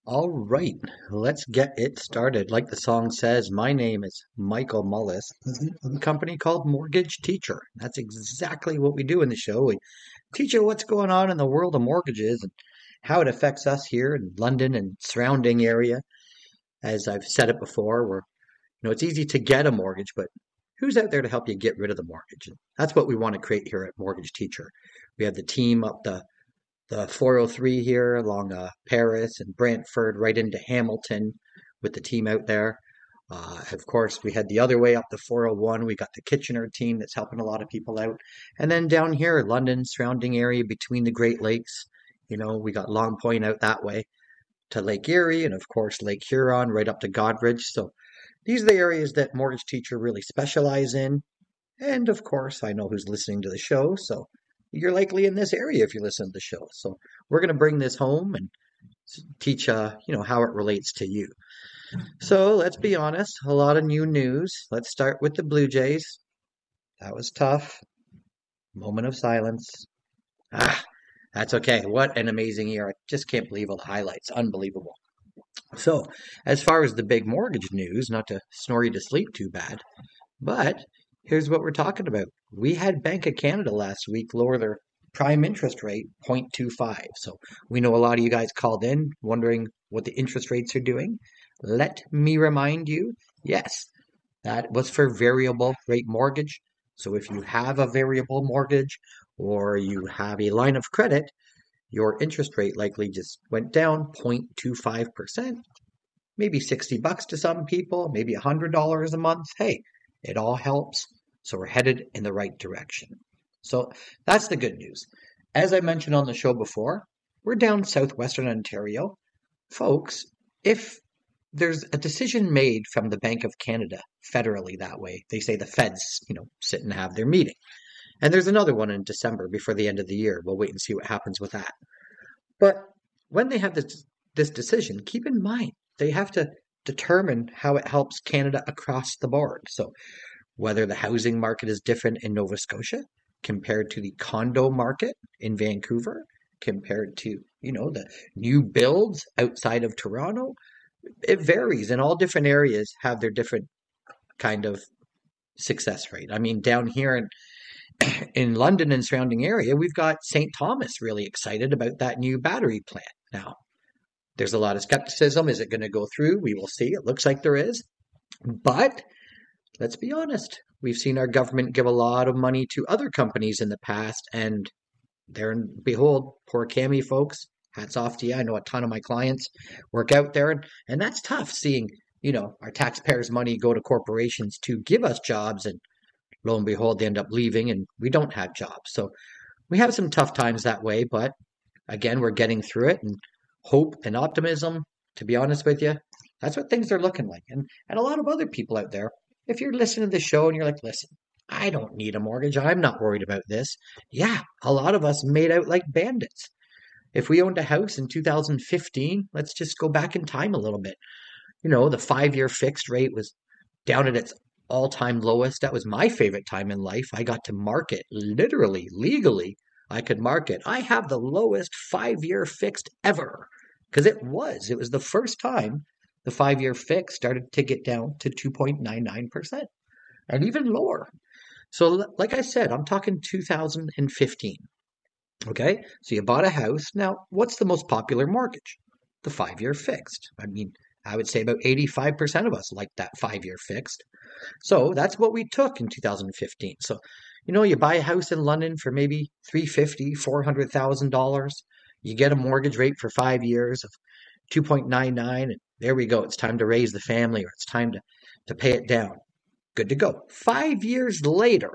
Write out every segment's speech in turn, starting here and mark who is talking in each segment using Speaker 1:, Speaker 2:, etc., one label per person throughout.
Speaker 1: All right, let's get it started. Like the song says, my name is Michael Mullis of a company called Mortgage Teacher. That's exactly what we do in the show. We teach you what's going on in the world of mortgages and how it affects us here in London and surrounding area. As I've said it before, it's easy to get a mortgage, but who's out there to help you get rid of the mortgage? And that's what we want to create here at Mortgage Teacher. We have the team up the 403 here along Paris and Brantford right into Hamilton with the team out there. Of course, we had the other way up the 401. We got the Kitchener team that's helping a lot of people out. And then down here, London, surrounding area between the Great Lakes, we got Long Point out that way to Lake Erie and, of course, Lake Huron right up to Godrich. So these are the areas that Mortgage Teacher really specialize in. And, of course, I know who's listening to the show, so you're likely in this area if you listen to the show. So we're going to bring this home and teach, how it relates to you. So let's be honest, a lot of new news. Let's start with the Blue Jays. That was tough. Moment of silence. That's okay. What an amazing year. I just can't believe all the highlights. Unbelievable. So as far as the big mortgage news, not to snore you to sleep too bad, but here's what we're talking about. We had Bank of Canada last week lower their prime interest rate 0.25. So we know a lot of you guys called in wondering what the interest rates are doing. Let me remind you, yes, that was for variable rate mortgage. So if you have a variable mortgage or you have a line of credit, your interest rate likely just went down 0.25%, maybe $60 to some people, maybe $100 a month. Hey, it all helps. So we're headed in the right direction. So that's the good news. As I mentioned on the show before, we're down southwestern Ontario. Folks, if there's a decision made from the Bank of Canada federally that way, they say the feds, sit and have their meeting. And there's another one in December before the end of the year. We'll wait and see what happens with that. But when they have this decision, keep in mind, they have to determine how it helps Canada across the board. So whether the housing market is different in Nova Scotia compared to the condo market in Vancouver, compared to, the new builds outside of Toronto, it varies, and all different areas have their different kind of success rate. I mean, down here in London and surrounding area, we've got St. Thomas really excited about that new battery plant. Now, there's a lot of skepticism. Is it going to go through? We will see. It looks like there is. But let's be honest. We've seen our government give a lot of money to other companies in the past, and there and behold, poor Cami folks, hats off to you. I know a ton of my clients work out there, and that's tough seeing, our taxpayers' money go to corporations to give us jobs, and lo and behold, they end up leaving, and we don't have jobs. So we have some tough times that way, but again, we're getting through it, and hope and optimism, to be honest with you, that's what things are looking like. And a lot of other people out there, if you're listening to the show and you're like, listen, I don't need a mortgage. I'm not worried about this. Yeah, a lot of us made out like bandits. If we owned a house in 2015, let's just go back in time a little bit. The 5-year fixed rate was down at its all-time lowest. That was my favorite time in life. I got to market, literally, legally. I could market. I have the lowest 5-year fixed ever because it was the first time the 5-year fix started to get down to 2.99% and even lower. So like I said, I'm talking 2015. Okay, so you bought a house. Now, what's the most popular mortgage? The 5-year fixed. I mean, I would say about 85% of us like that 5-year fixed. So that's what we took in 2015. So, you buy a house in London for maybe $350,000, $400,000. You get a mortgage rate for 5 years of 2.99, and there we go. It's time to raise the family, or it's time to pay it down. Good to go. 5 years later,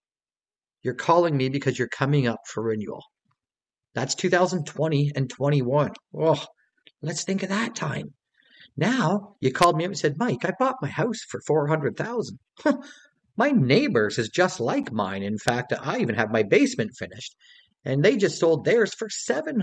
Speaker 1: you're calling me because you're coming up for renewal. That's 2020 and 21. Oh, let's think of that time. Now, you called me up and said, Mike, I bought my house for $400,000. My neighbor's is just like mine. In fact, I even have my basement finished. And they just sold theirs for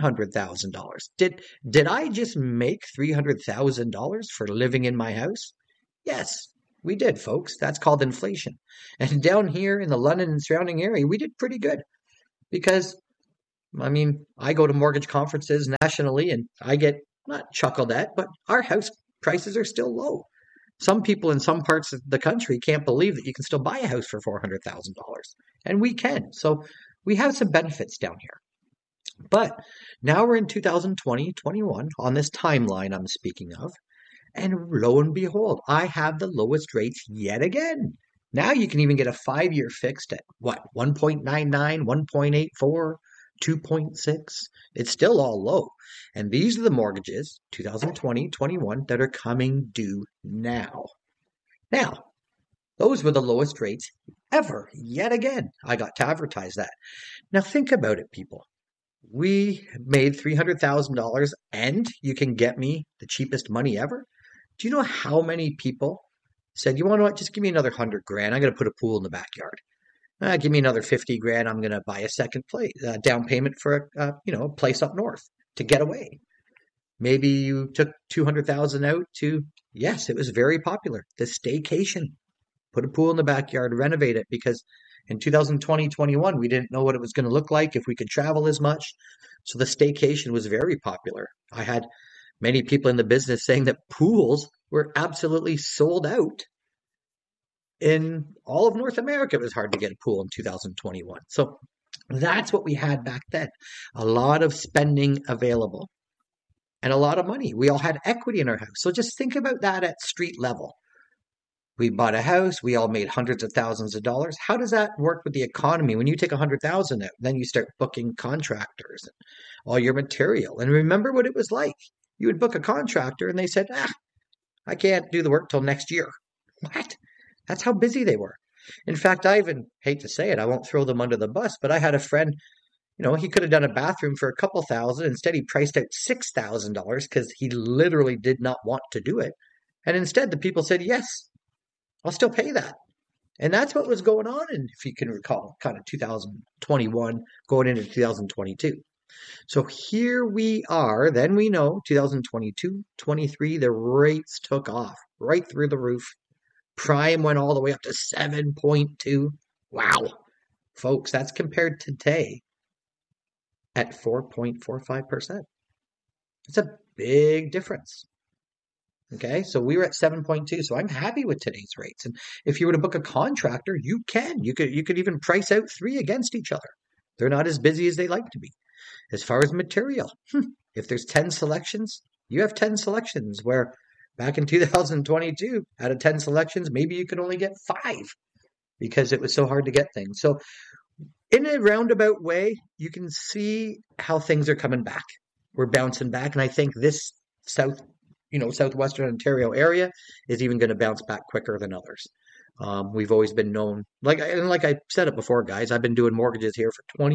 Speaker 1: $700,000. Did I just make $300,000 for living in my house? Yes, we did, folks. That's called inflation. And down here in the London and surrounding area, we did pretty good because, I go to mortgage conferences nationally and I get not chuckled at, but our house prices are still low. Some people in some parts of the country can't believe that you can still buy a house for $400,000, and we can. So we have some benefits down here. But now we're in 2020, 21 on this timeline I'm speaking of, and lo and behold, I have the lowest rates yet again. Now you can even get a 5-year fixed at what, 1.99, 1.84, 2.6. It's still all low. And these are the mortgages, 2020, 21, that are coming due now. Now, those were the lowest rates ever, yet again. I got to advertise that. Now think about it, people. We made $300,000 and you can get me the cheapest money ever. Do you know how many people said, you want to what? Just give me another $100,000. I'm going to put a pool in the backyard. Give me another $50,000. I'm going to buy a second place, down payment for a place up north to get away. Maybe you took $200,000 out to, yes, it was very popular. The staycation. Put a pool in the backyard, renovate it, because in 2020, 21, we didn't know what it was going to look like, if we could travel as much. So the staycation was very popular. I had many people in the business saying that pools were absolutely sold out. In all of North America, it was hard to get a pool in 2021. So that's what we had back then. A lot of spending available and a lot of money. We all had equity in our house. So just think about that at street level. We bought a house. We all made hundreds of thousands of dollars. How does that work with the economy? When you take $100,000 out, then you start booking contractors and all your material. And remember what it was like. You would book a contractor and they said, I can't do the work till next year. What? That's how busy they were. In fact, I even hate to say it, I won't throw them under the bus, but I had a friend, he could have done a bathroom for a couple thousand. Instead, he priced out $6,000 because he literally did not want to do it. And instead, the people said, yes, I'll still pay that. And that's what was going on, and if you can recall, kind of 2021 going into 2022. So here we are. Then we know 2022, 23, the rates took off right through the roof. Prime went all the way up to 7.2. Wow. Folks, that's compared today at 4.45%. It's a big difference. Okay, so we were at 7.2. So I'm happy with today's rates. And if you were to book a contractor, you can. You could even price out 3 against each other. They're not as busy as they like to be. As far as material, if there's 10 selections, you have 10 selections, where back in 2022, out of 10 selections, maybe you could only get 5 because it was so hard to get things. So in a roundabout way, you can see how things are coming back. We're bouncing back. And I think this southwestern Ontario area is even going to bounce back quicker than others. We've always been known, like I said it before, guys, I've been doing mortgages here for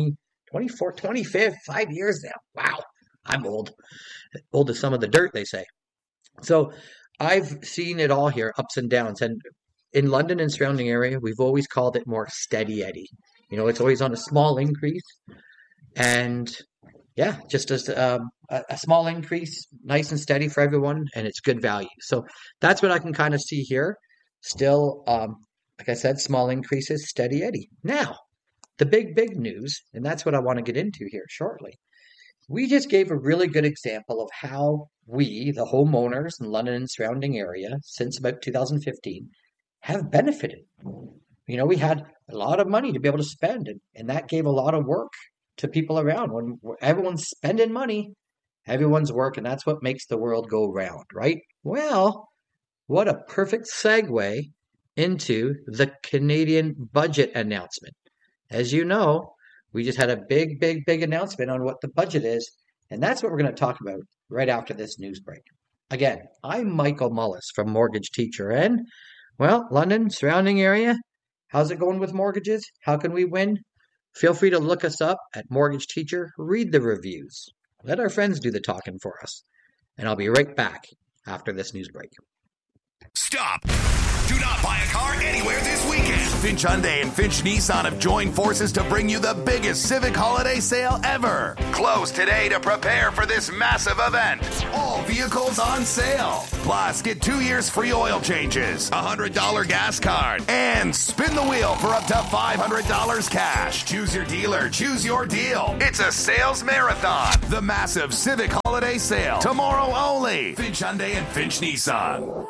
Speaker 1: 5 years now. Wow, I'm old. Old as some of the dirt, they say. So I've seen it all here, ups and downs. And in London and surrounding area, we've always called it more steady Eddie. It's always on a small increase. And yeah, just as a small increase, nice and steady for everyone, and it's good value. So that's what I can kind of see here. Still, like I said, small increases, steady Eddie. Now, the big news, and that's what I want to get into here shortly. We just gave a really good example of how we, the homeowners in London and surrounding area, since about 2015, have benefited. We had a lot of money to be able to spend, and that gave a lot of work to people around. When everyone's spending money, everyone's working. That's what makes the world go round, right? Well, what a perfect segue into the Canadian budget announcement. As you know, we just had a big announcement on what the budget is, and that's what we're going to talk about right after this news break. Again, I'm Michael Mullis from Mortgage Teacher, and, well, London, surrounding area, how's it going with mortgages? How can we win? Feel free to look us up at Mortgage Teacher, read the reviews. Let our friends do the talking for us. And I'll be right back after this news break.
Speaker 2: Stop! Do not buy a car anywhere this weekend. Finch Hyundai and Finch Nissan have joined forces to bring you the biggest Civic holiday sale ever. Close today to prepare for this massive event. All vehicles on sale. Plus, get 2 years free oil changes, a $100 gas card, and spin the wheel for up to $500 cash. Choose your dealer. Choose your deal. It's a sales marathon. The massive Civic holiday sale. Tomorrow only. Finch Hyundai and Finch Nissan.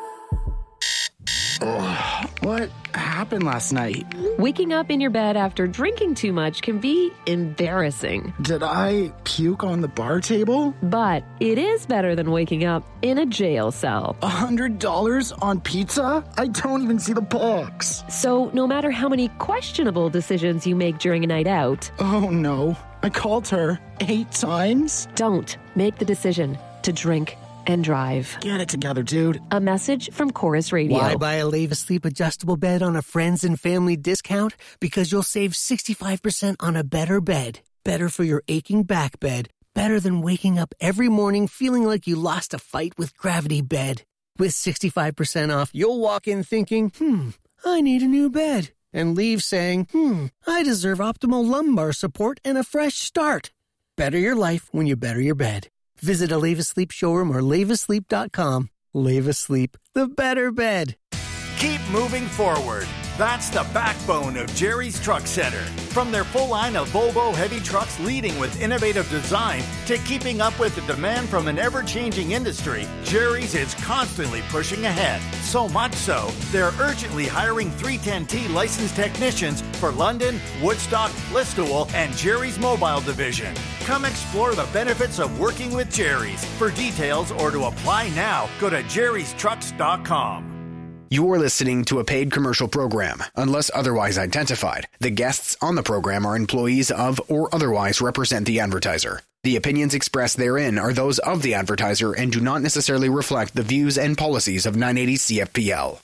Speaker 3: What happened last night?
Speaker 4: Waking up in your bed after drinking too much can be embarrassing.
Speaker 3: Did I puke on the bar table?
Speaker 4: But it is better than waking up in a jail cell.
Speaker 3: $100 on pizza? I don't even see the box.
Speaker 4: So no matter how many questionable decisions you make during a night out...
Speaker 3: Oh no, I called her 8 times?
Speaker 4: Don't make the decision to drink and drive.
Speaker 3: Get it together, dude.
Speaker 4: A message from Chorus Radio.
Speaker 5: Why buy a Leva Sleep adjustable bed on a friends and family discount? Because you'll save 65% on a better bed. Better for your aching back bed. Better than waking up every morning feeling like you lost a fight with Gravity Bed. With 65% off, you'll walk in thinking, I need a new bed. And leave saying, I deserve optimal lumbar support and a fresh start. Better your life when you better your bed. Visit a Leva Sleep showroom or levasleep.com. Leva Sleep, the better bed.
Speaker 6: Keep moving forward. That's the backbone of Jerry's Truck Center. From their full line of Volvo heavy trucks leading with innovative design to keeping up with the demand from an ever-changing industry, Jerry's is constantly pushing ahead. So much so, they're urgently hiring 310T licensed technicians for London, Woodstock, Listowel, and Jerry's Mobile Division. Come explore the benefits of working with Jerry's. For details or to apply now, go to jerrystrucks.com.
Speaker 7: You're listening to a paid commercial program. Unless otherwise identified, the guests on the program are employees of or otherwise represent the advertiser. The opinions expressed therein are those of the advertiser and do not necessarily reflect the views and policies of 980 CFPL.